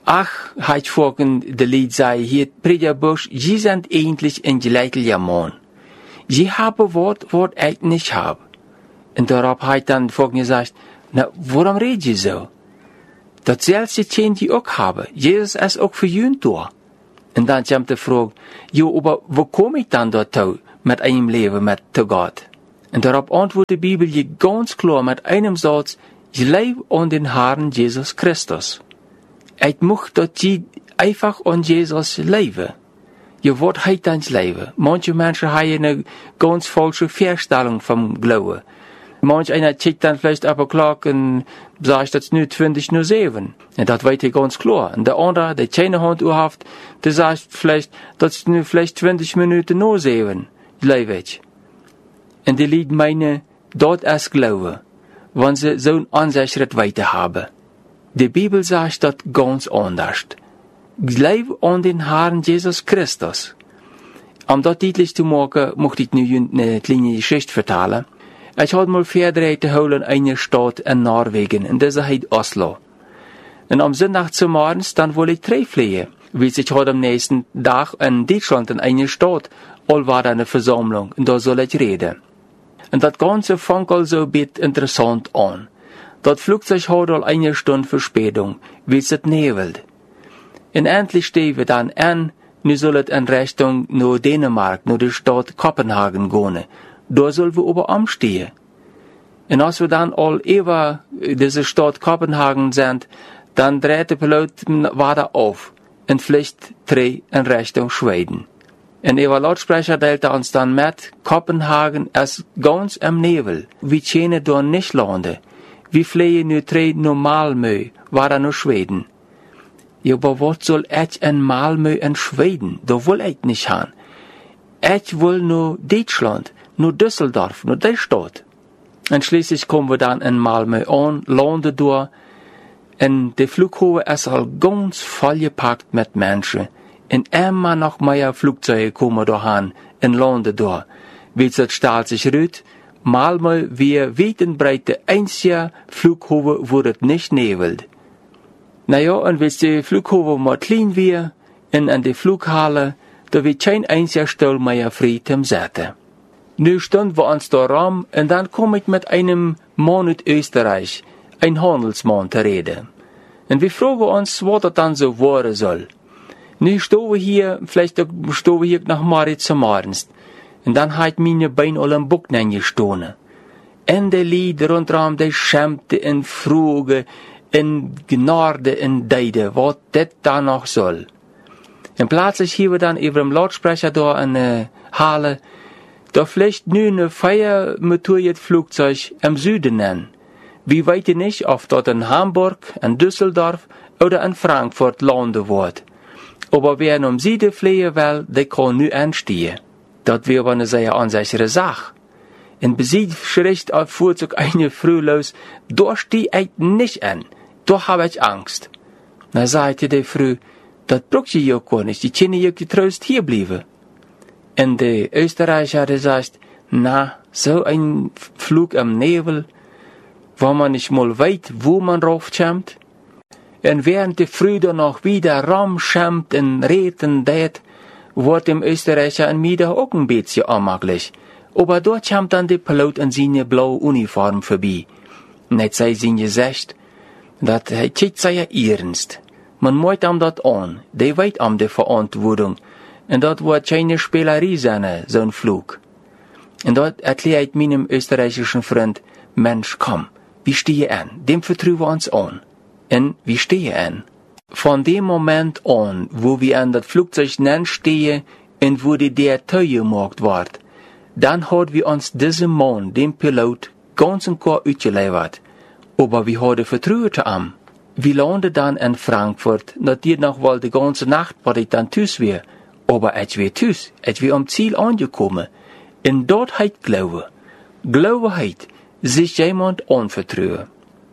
Ach, hat vorhin de Lied sei hier, Predigerbusch, sie sind eigentlich ein gleicher Mann. Sie haben Wort ich nicht hab. Und darauf hat dann vorhin gesagt, na, warum redet ihr so? Das selbst die auch haben. Jesus ist auch für ihn da. Und dann kommt die Frage, jo, aber wo komme ich dann dazu mit einem Leben mit Gott? Und darauf antwortet die Bibel je ganz klar mit einem Satz, ich lebe an den Herrn Jesus Christus. Ich möchte, dass sie einfach an Jesus leben. Je wat heet dan leven? Manche Menschen haben eine ganz falsche Vorstellung vom Glauben. Manch einer checkt dann vielleicht auf die Clock und sagt, das ist nur 20:07. Und das weiß ich ganz klar. Und der andere, der keine Hand hat, der sagt vielleicht, das ist nur vielleicht 20 Minuten nach 7. Lebe ich. Und die Leute meinen, dort ist Glaube, wenn sie so einen Ansichtschritt weiter haben. Die Bibel sagt das ganz anders. Glaube an den Herrn Jesus Christus. Um das deutlich zu machen, möchte ich nu eine kleine Geschichte vertellen. Ich hatte mal verder te houden in eine Stadt in Norwegen, und das heißt Oslo. Und am Sonntag zum Morgens, dann wollte ich treffen, wie ich heute am nächsten Tag in Deutschland in eine Stadt, all war da eine Versammlung, und da soll ich reden. Und das Ganze fängt also ein bisschen interessant an. Das Flugzeug hat all eine Stunde Verspätung, wie es nebelt. Und endlich stehen wir dann an, nu soll es in Richtung nach Dänemark, nach der Stadt Kopenhagen gehen. Da sollen wir aber umstehen. Und als wir dann all über diese Stadt Kopenhagen sind, dann dreht der Pilot weiter auf und fliegt in Richtung Schweden. Und über Lautsprecher teilt er uns dann mit, Kopenhagen ist ganz im Nebel. Wir können dort nicht landen. Wir fliegen nur nach Malmö, weiter nach Schweden. Ja, aber was soll ich in Malmö in Schweden? Da will ich nicht hin. Ich will nur Deutschland, nur Düsseldorf, nur die Stadt. Und schließlich kommen wir dann in Malmö an, landen dort. Und der Flughafen ist halt ganz vollgepackt mit Menschen. Und immer noch mehr Flugzeuge kommen dahin und landen dort. Wie es stellt sich raus, Malmö wir weit und breit der einzige Flughafen, wo es nicht nebelt. Naja, und wenn der Flughafen mal klein wird, und an der Flughalle, da wird kein einziger Stuhl mehr frei zum Sitzen. Nu stunden wir uns da rum, und dann komme ich mit einem Mann aus Österreich, ein Handelsmann, zu reden. Und wir fragen uns, was das dann so werden soll. Nu stehen wir hier, vielleicht stehen wir hier nach Marit zum Morgens. Und dann hat meine Beine alle im Buck gestanden. Und die Lieder rundherum, die schämte und fruge, in Gnade in Deide, was das da noch soll. Und plötzlich hier wir dann über dem Lautsprecher da in der Halle, da fliegt nu eine feiermotoriert Flugzeug im Süden an. Wir weten nicht, ob dort in Hamburg, in Düsseldorf oder in Frankfurt landen wird. Aber wer um Süden fliegen will, der kann nu anstehen. Das wäre eine sehr ansichere Sache. In Besiegschrift fuhrt sich eine Frau los, da stehe ich nicht an. Da habe ich Angst. Na sagte die Frau, das braucht ihr ja gar nicht, die können ja getrost hier bleiben. Und der Österreicher hat gesagt, na, so ein Flug am Nebel, wo man nicht mal weiß, wo man raufkommt. Und während die Frau dann noch wieder rumschämt und reden tät, wird dem Österreicher an mir auch ein bisschen unmöglich. Aber dort kommt dann der Pilot in seine blaue Uniform vorbei. Und hat sei sein gesagt, dat hij kijkt sehr ernst. Man moet ihm dat an, der weet die Verantwortung. Und dat wordt keine Spielerei sein, so'n Flug. Und dat erklärt meinem österreichischen Freund, Mensch, komm, wir stehen an, dem vertrauen wir uns an. Und wir stehen an. Von dem Moment an, wo wir an das Flugzeug stehen und wo die Tür gemacht wird, dann hat wir uns diesem Mann, dem Pilot, ganz und gar ausgeliefert. Aber wir haben Vertrauen zu ihm. Wir landen dann in Frankfurt, natürlich noch wohl die ganze Nacht, weil ich dann tüß wäre. Aber ich wäre tüß, ich wäre am Ziel angekommen. Und dort heißt Glaube. Glaube heißt, sich jemand anvertrauen.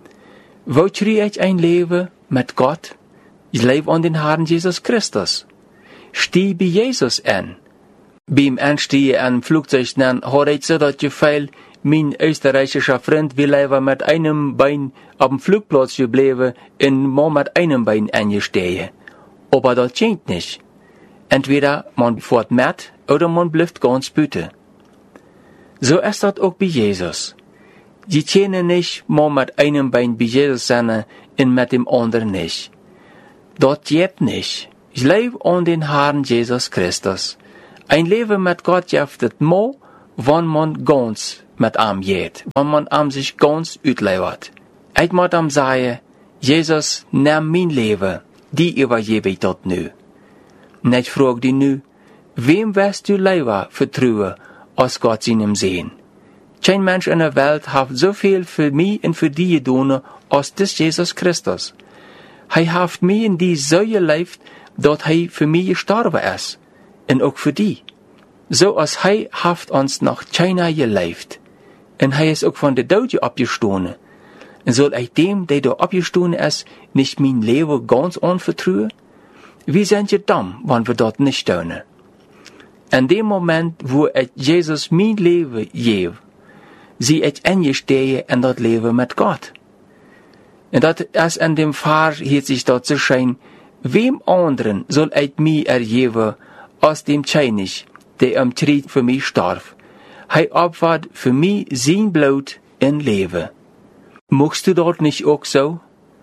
Wo schrie ich ein Leben mit Gott? Ich lebe an den Herrn Jesus Christus. Steh bei Jesus an. Beim Anstehen an Flugzeug hat ich so das Gefühl, Mein österreichischer Freund will lieber mit einem Bein auf dem Flugplatz gebleiben und mal mit einem Bein eingestehen. Aber das geht nicht. Entweder man fährt mit oder man bleibt ganz büte. So ist das auch bei Jesus. Sie können nicht mal mit einem Bein bei Jesus sein und mit dem anderen nicht. Das geht nicht. Ich lebe an den Herrn Jesus Christus. Ein Leben mit Gott jeftet mo, wenn man ganz mit ihm geht, wenn man ihm sich ganz uitlevert. Ich muss ihm sagen, Jesus, nimm mein Leben, die übergebe ich dort nu. Und ich frage dich nu, wem wirst du lieber vertrauen, als Gott seinem sehen? Kein Mensch in der Welt hat so viel für mich und für die getan, als das Jesus Christus. Er hat mich in die so gelebt, dass er für mich gestorben ist. Und auch für die. So als er hat uns noch keiner gelebt. Und er ist auch von der Tod abgestoßen. Und soll ich dem, der da abgestoßen ist, nicht mein Leben ganz anvertrauen? Wir sind ja dumm, wenn wir dort nicht tun. In dem Moment, wo ich Jesus mein Leben gebe, sie ich eingestehe in das Leben mit Gott. Und das ist in dem Fall hier sich dort zu scheinen, wem anderen soll ich mir ergeben, aus dem König, der am Tritt für mich starb. Er opfert für mich sein Blut in Leben. Magst du dort nicht auch so?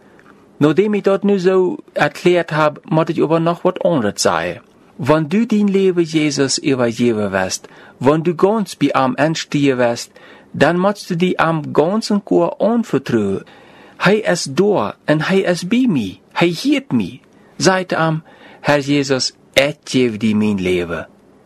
Nachdem ich dort nur so erklärt habe, muss ich aber noch was anderes sagen. Wenn du dein Leben Jesus übergeben wirst, wenn du ganz bei ihm entstehen wirst, dann musst du die am ganzen Chor anvertrauen. Er ist da und er ist bei mir. Er hielt mich. Sagt ihm, Herr Jesus, ich gebe dir mein Leben.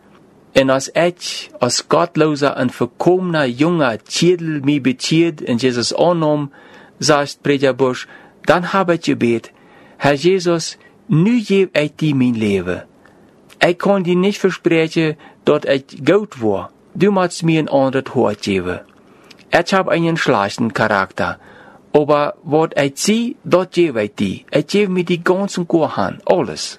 Und als ich, als gottloser und verkommener junger Tschädel mich bezieht in Jesus annahm, sagt Prediger Busch, dann habe ich gebet, Herr Jesus, nu gebe ich dir mein Leben. Ich kann dir nicht versprechen, dass ich gut war. Du musst mir ein anderes Hort geben. Ich habe einen schlechten Charakter. Aber was ich sehe, das gebe ich dir. Ich gebe mir die ganzen Kuchen, alles.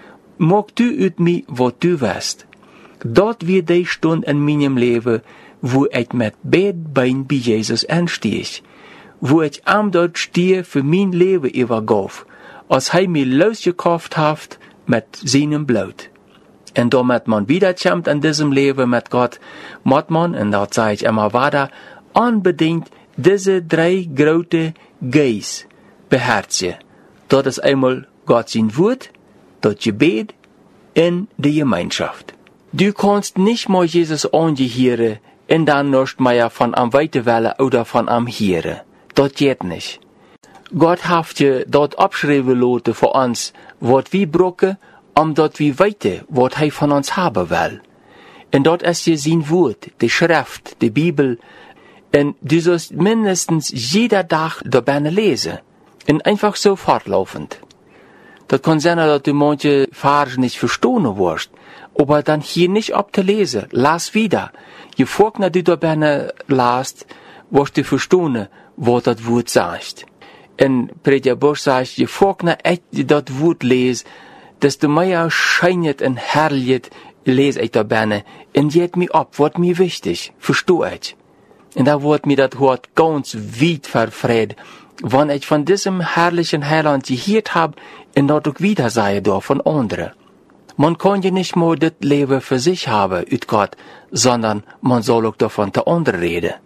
Mag du uit mir, was du weißt. Dort wird die Stunde in meinem Leben, wo ich mit beiden Beinen bei Jesus anstehe. Wo ich am dort stehe für mein Leben übergab, als er mir losgekauft hat mit seinem Blut. Und damit man wiederkommt in diesem Leben mit Gott, muss man, und das sage ich immer weiter, unbedingt diese 3 große Gs beherzigen. Das ist einmal Gott sein Wort, das Gebet und die Gemeinschaft. Du kannst nicht mal Jesus angehören und dann nicht mehr von am weiterwählen oder von am hören. Das geht nicht. Gott hat je dort abschreiben lassen für uns, was wir brauchen, dort wir weiter, was er von uns haben will. Und dort ist je sein Wort, die Schrift, die Bibel. Und du sollst mindestens jeder Tag dabei lesen. Und einfach so fortlaufend. Das kann sein, dass du manche Verse nicht verstehen wirst. Aber dann hier nicht abzulesen. Lass wieder. Je vorher du dabei lasst, wirst du verstehen, was das Wort sagt. Und Prediger Busch sagt, je vorher ich das Wort lese, desto mehr scheint und herrlich lese ich dabei. Und geht mir ab, was mir wichtig. Verstehe ich. Und da wird mir das Wort ganz weit verfreit, wenn ich von diesem herrlichen Heiland gehört habe, und dort auch wieder sei da von anderen. Man kann ja nicht nur das Leben für sich haben, ut Gott, sondern man soll auch davon der anderen reden.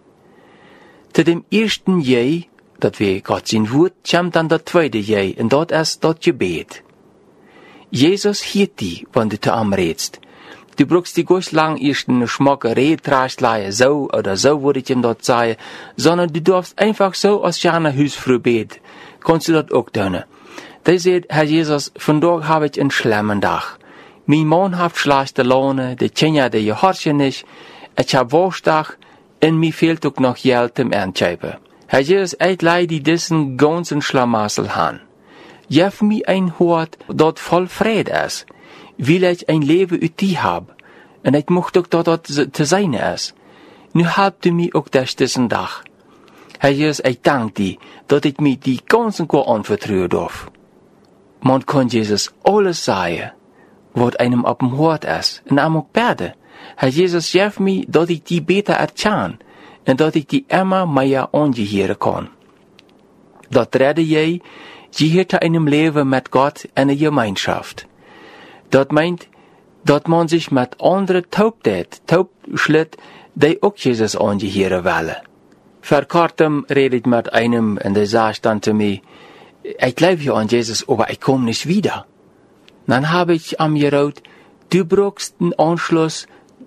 Zu dem ersten Je, dat wir Gott sein Wort, kommt dann das zweite Je, und dort ist das Gebet. Jesus hielt die, wenn du zu ihm redst. Du brauchst die ganz lang erst eine schmacke Redtrastleihe, so oder so würde ich ihm dort sagen, sondern du darfst einfach so als jane Hausfrau beten. Kannst du das auch tun. Der sagt, Herr Jesus, vandaag habe ich einen schlimmen Tag. Mein Mann hat schlechte Laune, die Kinder, die gehorchen nicht, ich hab Wurstag, und mir fehlt auch noch Geld zum Ernten. Herr Jesus, ich leide diesen ganzen Schlamassel an. Gib mir ein Hort, das voll Friede ist. Will ich ein Leben ut die hab, und ich möchte auch dort zu sein ist. Nu helpt du mir auch durch diesen Tag. Herr Jesus, ich danke dir, dass ich mir die ganzen Chor anvertrauen darf. Man kann Jesus alles sagen, was einem auf dem Hort ist, und auch beten. Herr Jesus, gib mir, dass ich die besser erkenne, en dat ik die immer meer ongeheren kan. Dat redde jij, je hebt einem leven met God en een gemeenschap. Dat meint, dat man zich met andere taubschlit, die ook Jezus ongeheren willen. Vor kurzem redde ich mit einem, und der sagt dann zu mir, ich glaube ja an Jesus, aber ich komme nicht wieder. Dann habe ich am geraut, du brauchst einen Anschluss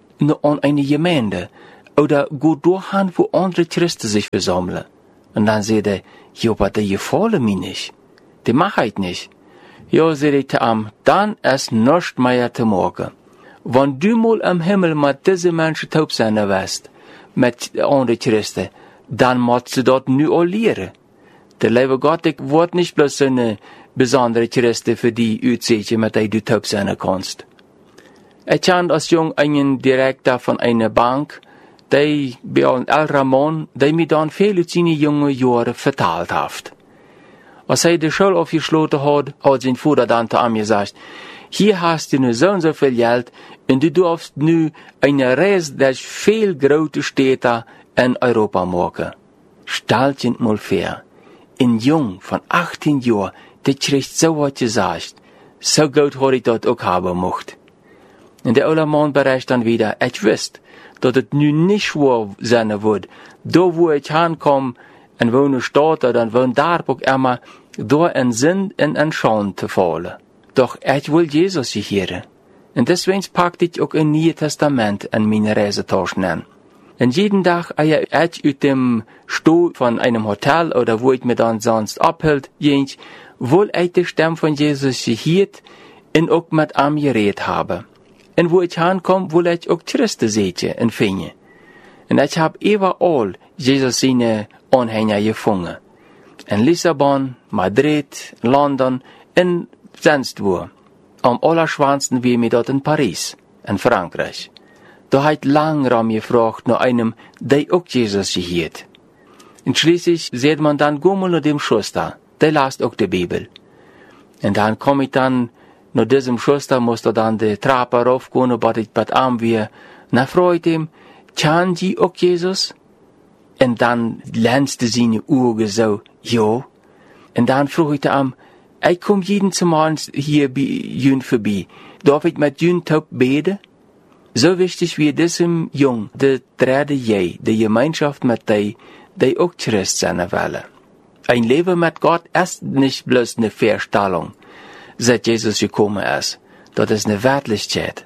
an eine Gemeinde, oder go durchhan, wo andere Christen sich versammeln. Und dann sagt er, ja, aber die gefallen mir nicht. Die mach ich nicht. Ja, sagt ich zu ihm, dann ist nichts mehr zu morgen. Wenn du mal im Himmel mit diesen Menschen taub sein wirst, mit anderen Christen, dann musst du dort nu auch lehren. Der liebe Gott, ich wird nicht bloß so eine besondere Christen für die Utseche, mit der du taub sein kannst. Ich kannte als jung einen Direktor von einer Bank, der bei einem älteren Mann, der mir dann viele seine jungen Jahre verteilt hat. Als er die Schule aufgeschlossen hat, hat sein Vater dann zu ihm gesagt, hier hast du nu so und so viel Geld und du darfst nu eine Reise durch viel große Städte in Europa machen. Stellt dir mal vor, ein Jung von 18 Jahren, der kriegt so was gesagt. So gut hat ich das auch haben mocht. Und der alte Mann berichtet dann wieder, ich wüsste, dass es nu nicht schwer sein wird, da wo ich hinkomme, und wo eine Stadt oder wo ein Darburg immer, da in Sinn und in Schande zu fallen. Doch ich will Jesus hören. Und deswegen packte ich auch ein Neues Testament in meine Reisetaschen an. Und jeden Tag, als ich aus dem Stuhl von einem Hotel oder wo ich mir dann sonst abhielt, will ich die Stimme von Jesus hören und auch mit ihm geredet haben. Und wo ich hinkomme, will ich auch Christen sehen und finden. Und ich habe überall Jesus seine Anhänger gefunden. In Lissabon, Madrid, London und sonst wo. Am allerschwansten wie mir dort in Paris, in Frankreich. Da hat lang Raum gefragt nach einem, der auch Jesus gehört. Und schließlich sieht man dann Gummel und dem Schuster, der las auch die Bibel. Und dann komme ich dann, nach diesem Schuster musste dann die Treppe raufgehen, aber ich bei ihm wie, na freut ihm, kann die auch Jesus? Und dann glänzte seine Augen so, ja. Und dann frug ich ihm, ich komm jeden zum Morgen hier bei Jün vorbei. Darf ich mit Jün taub beten? So wichtig wie diesem Jung, der trede je, die Gemeinschaft mit die auch Christ sein wollen. Ein Leben mit Gott ist nicht bloß eine Verstellung, seit Jesus gekommen ist. Das ist eine Wirklichkeit.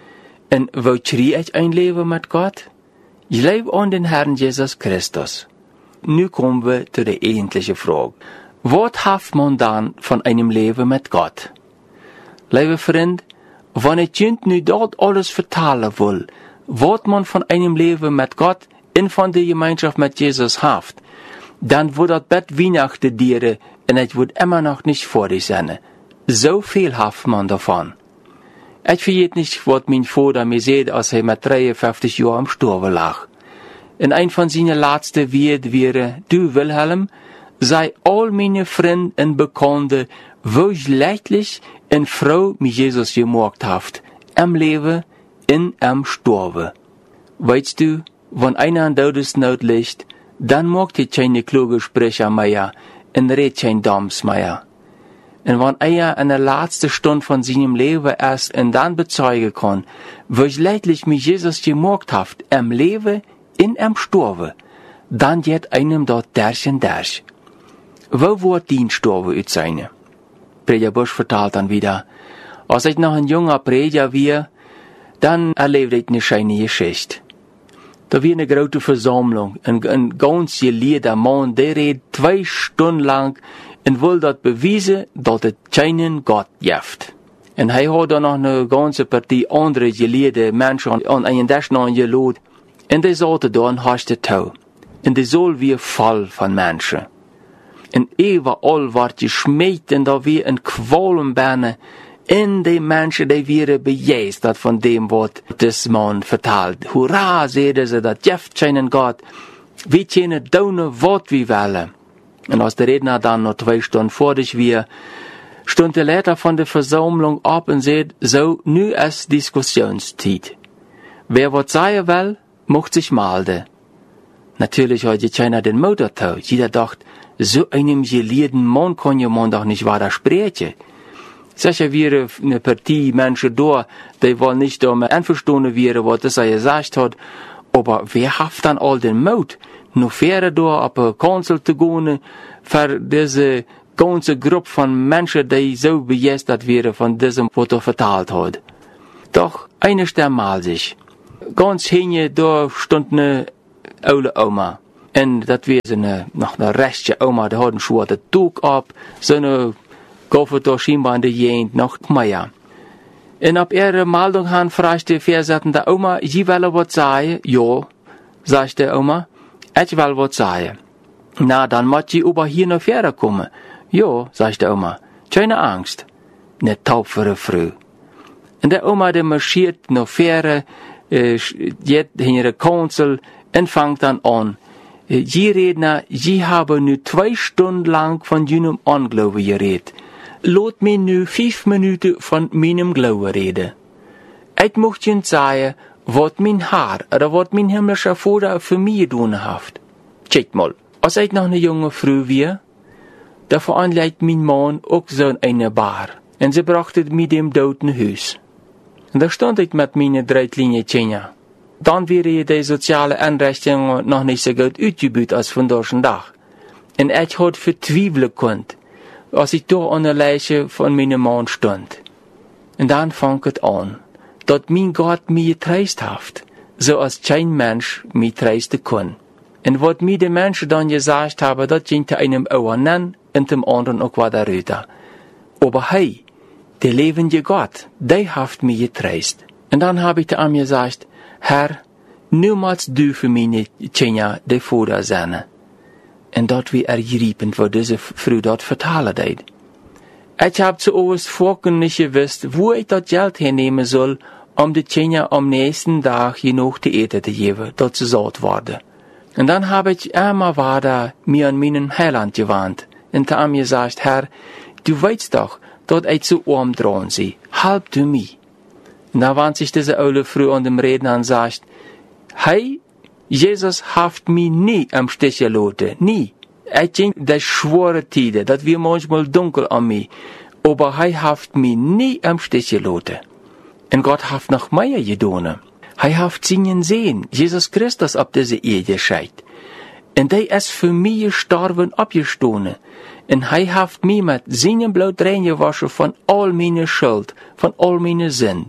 Und wo kriege ich ein Leben mit Gott? Ich lebe an den Herrn Jesus Christus. Nu kommen wir zu der eigentlichen Frage. Was hat man dann von einem Leben mit Gott? Liebe Freund, wenn ich Ihnen nu dort alles vertellen will, was man von einem Leben mit Gott und von der Gemeinschaft mit Jesus hat, dann wird das Bett Weihnachten dienen und ich wird immer noch nicht fertig sein. So viel hat man davon. Ich vergeet nicht, was mein Vater mir sagt, als er mit 53 Jahren am Sterben lag. Und ein von seinen letzten Worten wäre, du Wilhelm, sei all meine Freunde und Bekannte, wo ich leidlich und froh mit Jesus gemacht habt, am Leben und am Sterben. Weißt du, wenn einer an Todesnot liegt, dann mag er keine kluge Sprecher mehr und redet kein Dummes mehr. Und wenn er in der letzten Stunde von seinem Leben erst und dann bezeugen kann, wo ich leidlich mit Jesus gemacht habt, am Leben und am Sterben, dann geht einem dort durch. Wo wird die Sterben ut sein? Prediger Busch vertelt dann wieder, als ich noch ein junger Prediger war, dann erlebte ich eine schöne Geschichte. Da war eine große Versammlung, ein ganz gelehrter Mann, der redet 2 Stunden lang und will dort beweisen, dass es keinen Gott gibt. Und er hat dann noch eine ganze Partie andere gelehrte Menschen an einen Tisch geladen. Und die saßen da und haschten Tau. Und die Saal war voll von Menschen. Und überall ward geschmäht und da war ein Qualenberne. Und die Menschen, die waren begeistert von dem, was das Mann vertelt. Hurra, sagten sie, das gibt keinen Gott. Wir können tun, was wir wollen. Und als der Redner dann noch 2 Stunden fertig war, stund der Leiter von der Versammlung ab und sagt, so, nu ist Diskussionszeit. Wer was sagen will, macht sich melden. Natürlich hat je keiner den Motor tau. Jeder dacht, so einem gelehrten Mann kann ja man doch nicht widersprechen. Sicher wäre eine Partie Menschen da, die wollen nicht da mehr einverstanden wäre, was das er gesagt hat. Aber wer hat dann all den Mut? Nur fähre da auf eine Kanzel zu gehen, für diese ganze Gruppe von Menschen, die so begeistert wären von diesem, was er verteilt hat. Doch eines der mal sich. Ganz hinten, da stand eine alte Oma. Und das war noch eine rechte Oma, die hat einen schwarzen Tuch ab, so eine Koffer da scheinbar in der Gegend, noch mehr. Und ab ihrer Meldung han fragte die versetzende Oma, Sie wollen was sagen? Ja, sagte die Oma, ich will was sagen. Na, dann muss Sie über hier nach Fähre kommen. Ja, sagte die Oma, keine Angst. Ne tapfere Frau. Und die Oma, die marschiert nach Fähre, geht in ihre Kanzel und fängt dann an. Sie Redner, Sie haben nu 2 Stunden lang von jenem Unglauben geredet. Laat mir nu 5 Minuten von meinem Glauben reden. Ich möchte Ihnen sagen, was mein Herr oder was mein himmlischer Vater für mich getan hat. Check mal, als ich noch eine junge Frau war, da veranlegt mein Mann auch so eine Bar. Und sie brachte mich dem toten Haus. Und da stand ich mit meinen 3 kleinen Kindern. Dann wäre die soziale Einrichtung noch nicht so gut ausgebaut als von diesem Tag. Und ich hatte verzweifeln können, als ich da an der Leiche von meinem Mann stand. Und dann fang es an, dass mein Gott mich getröst hat, so als kein Mensch mich trösten kann. Und was mir die Menschen dann gesagt haben, das ging zu einem einen und dem anderen auch weiter runter. Aber hey, der lebende Gott, der hat mich getröst. Und dann habe ich zu ihm gesagt, Herr, niemals du für meine Kinder der Vater sein. Und dort wie ergriepend, wo diese Frau dort vertalen deed. Ich habe zuerst vorher nicht gewusst, wo ich das Geld hernehmen soll, die Kinder am nächsten Tag genug zu eten zu geben, dort sie satt worden. Und dann habe ich immer weiter mir an meinen Heiland gewandt und zu ihm gesagt, Herr, du weißt doch, dass ich zu arm dran sei. Halb du mich. Und da wandt sich diese alte Frau an dem Redner und sagt, hey, Jesus hat mich nie am Stich gelassen, nie. Ich denke, das schwere Tide, das wird manchmal dunkel an mir, aber er hat mich nie am Stich gelassen. Und Gott hat noch mehr getan. Er hat seinen Sehen, Jesus Christus, auf diese Erde geschickt. Und er ist für mich gestorben, abgestanden. Und er hat mich mit seinem Blut reingewaschen von all meiner Schuld, von all meiner Sünden.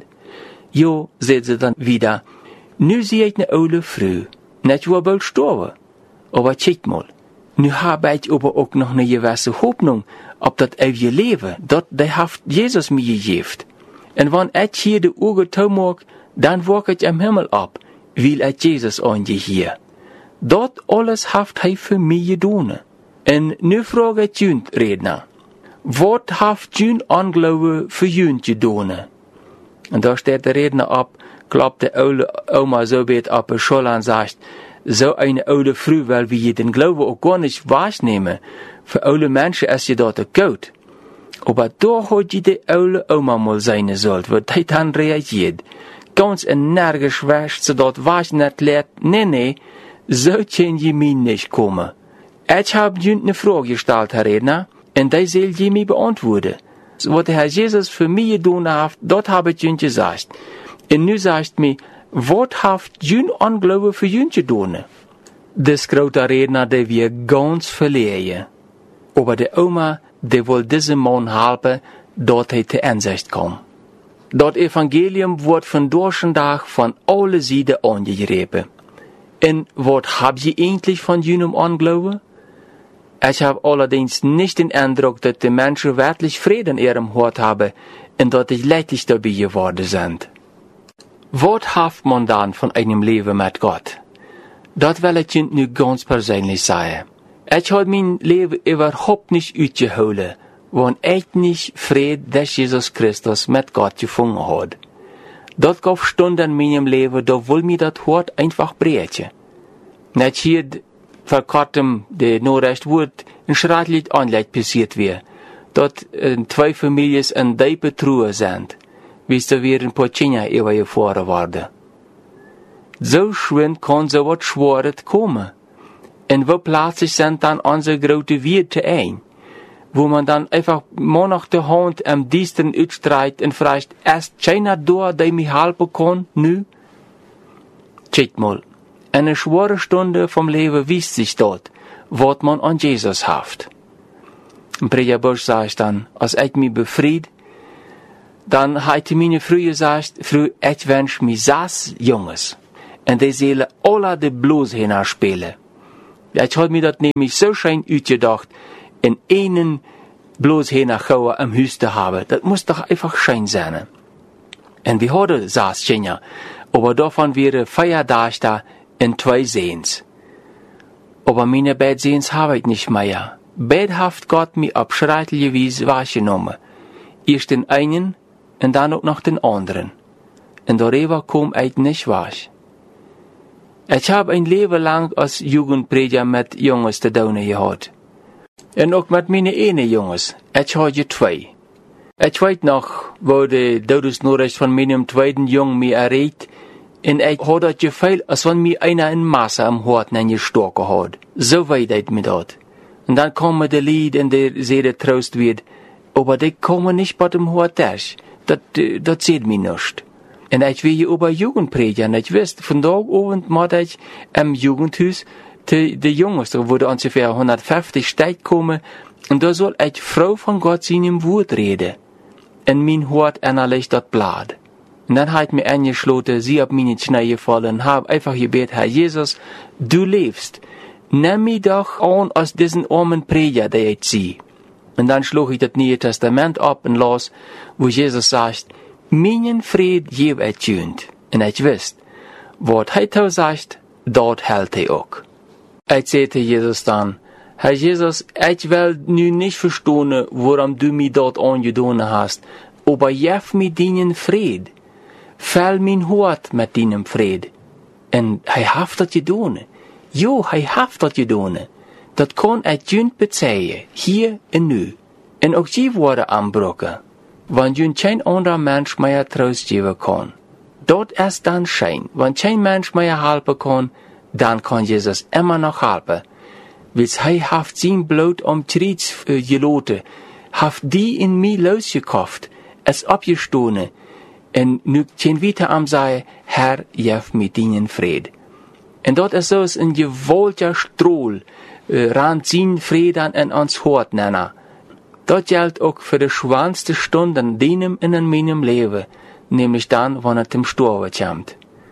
Jo, sagt sie dann wieder, nu sehe ich eine alte Frau, nicht war bald gestorben. Aber check mal, nu habe ich aber auch noch eine gewisse Hoffnung, ob das ewige Leben, das hat Jesus mir gegeben. Und wenn ich hier die Augen tun mag, dann wach ich am Himmel ab, weil ich Jesus angehe. Dort alles hat er für mich getan. Und nu frage ich jün Redner, was hat jün Unglauben für jün getan? Und da steht der Redner ab, klappt die alte Oma so weit ab der Schule und sagt, so eine alte Frau, weil wir den Glauben auch gar nicht wahrnehmen. Für alte Menschen ist ja dort gut. Aber da hat die alte Oma mal sein sollt, wird die dann reagiert. Ganz energisch wäscht, so dort was nicht lehrt, nee, so können die mir nicht kommen. Ich habe jünd eine Frage gestellt, Herr Redner, und die soll die mir beantworten. Was der Herr Jesus für mich getan hat, dort habe ich jünd gesagt. Und nu sagt mir, was hat jünd Unglauben für jünd getan? Das große Redner, der wir ganz verlieren. Aber die Oma, die will diesem Mann helfen, dort er zur Einsicht kommt. Das Evangelium wird von Tag von allen Seiten angegriffen. Und was habt ihr eigentlich von jenem Unglauben? Ich habe allerdings nicht den Eindruck, dass die Menschen wirklich Frieden in ihrem Hort haben und dass sie leidlich dabei geworden sind. Was hat man dann von einem Leben mit Gott? Das will ich Ihnen nu ganz persönlich sagen. Ich habe mein Leben überhaupt nicht ausgeholt, wenn ich nicht Frieden durch Jesus Christus mit Gott gefunden hat. Das gab Stunden in meinem Leben, da will mir das Hort einfach brechen. Nicht hier vor kurzem der Nachricht wurde ein schreckliches Unglück passiert wäre, dort 2 Familien in tiefe Trauer sind, wie es da wieder ein paar Kinder übergefahren worden. So schön kann so was Schweres kommen. Und wo plötzlich sind dann unsere große Werte ein, wo man dann einfach monat de Hand am Diensten uitstreicht und fragt, ist keiner da, der mich helfen kann, nu? Check mal, eine schwere Stunde vom Leben wisst sich dort, was man an Jesus haft. Im Predigerbuch sagt dann, als ich mich befried, dann hat meine Frau gesagt, Frau, ich wünsch mir 6 Jungs. Und die sollen alle de Blues hinspielen. Ich hab mir das nämlich so schön uitgedacht, in einen Blues hinagauer am Haus zu haben. Das muss doch einfach schön sein. Und wir hadden 6 Kinder, aber davon wäre 4 da in 2 Sehens. Aber meine beiden Sehens habe ich nicht mehr. Beide hat Gott mir auf schreckliche Weise wahrgenommen. Erst den einen und dann auch noch den anderen. Und darüber kom ich nicht wasch. Ich habe ein Leben lang als Jugendprediger mit Jungs zu tun gehabt. Und auch mit meinen eigenen Jungs. Ich hatte 2. Ich weiß noch, wo die Todesnachricht von meinem zweiten Jungen mir erreicht, und ich hatte das Gefühl, als wenn mir einer in Masse am Herzen gestochen hat. So weit ich mir das. Und dann kommen die Lied, und der sehr Trost wird, aber die kommen nicht bei dem Herz. Das sieht mir nicht. Und ich will hier über Jugend predigen. Ich weiß, von da Abend mache ich im Jugendhaus die Jungs, da wurde ungefähr 150 Steine kommen, und da soll ich Frau von Gott seinem Wort reden. Und mein Hort innerlich das Blatt. Und dann hat mir angeschlossen, sie auf meine Knie gefallen, hab einfach gebeten, Herr Jesus, du lebst. Nimm mich doch an als diesen armen Prediger, der ich sehe. Und dann schlug ich das Neue Testament ab und las, wo Jesus sagt, meinen Fried gebe ich jünd. Und ich wisst, was er sagt, dort hält er auch. Ich sagte Jesus dann, Herr Jesus, ich will nun nicht verstehen, warum du mich dort angetan hast, aber gib mir deinen Fried. Füll mein Hort mit deinem Fried. Und er hat das getan. Jo, er hat das getan. Das kann ich jünd bezeihen, hier und nu. Und auch die worden anbrochen. Wenn jünd kein anderer Mensch mehr Trost geben kann. Dort ist dann schön. Wenn kein Mensch mehr helfen kann, dann kann Jesus immer noch helfen. Weil er hat sein Blut am Kreuz gelassen, hat die in mir losgekauft, es abgestohlen, und nu kann weiter am sagen, Herr, gib mir deinen Fried. Und dort ist so ein gewaltiger Strahl, ran sein Frieden in uns Hort nennen. Das gilt auch für die schwanste Stunden deinem in meinem Leben, nämlich dann, wenn es zum Sterben kommt.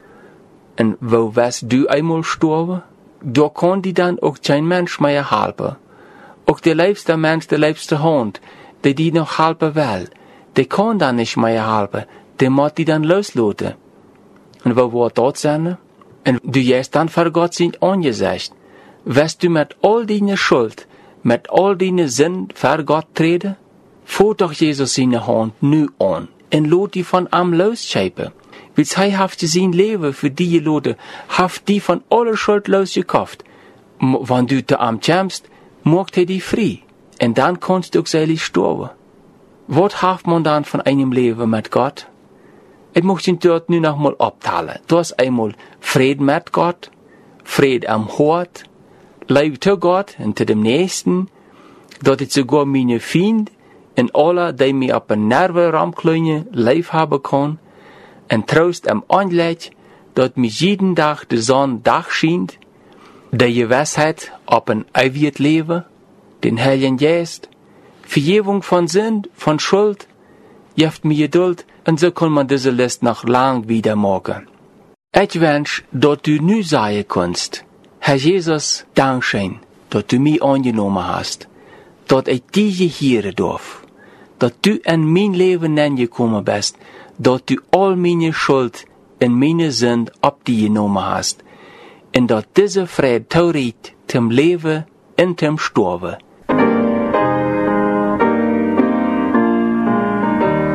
Und wo wirst du einmal sterben? Da kann die dann auch kein Mensch mehr helfen. Auch der liebste Mensch, der liebste Hund, der die noch helfen will, der kann dann nicht mehr helfen, der muss die dann loslassen. Und wo wird dort sein? Und du gehst dann vor Gott sein Angesicht. Wirst du mit all deiner Schuld, mit all deiner Sinn vor Gott treten? Fuhr doch Jesus seine Hand nu an und lot die von am losschäpen. Weil er hat sein Leben für die Leute, hat die von aller Schuld losgekauft. Wenn du zu am kommst, macht die frei. Und dann kannst du auch selig sterben. Was hat man dann von einem Leben mit Gott? Ich möchte ihn dort nur noch mal abteilen. Du hast einmal Frieden mit Gott, Frieden am Hort, Liebe zu Gott und zu dem Nächsten, dass ich sogar meine Feinde und alle, die mir auf den Nerven ramklingen, lieb haben kann, und Trost am Anblick, dass mir jeden Tag die Sonne Dach schient, die Gewissheit auf ein ewiges Leben, den Heiligen Geist, Vergebung von Sünd, von Schuld, gibt mir Geduld, und so kann man diese Liste noch lang wieder machen. Ich wünsche, dass du nu sagen kannst, Herr Jesus, Dankeschön, dass du mich angenommen hast, dass ich dich hören darf, dass du in mein Leben hineingekommen bist, dass du all meine Schuld und meine Sünd ab dir genommen hast, und dass diese Friede taurit zum Leben und zum Sterben.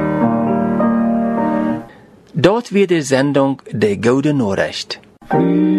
Dort wird die Sendung Der Gute Nachricht.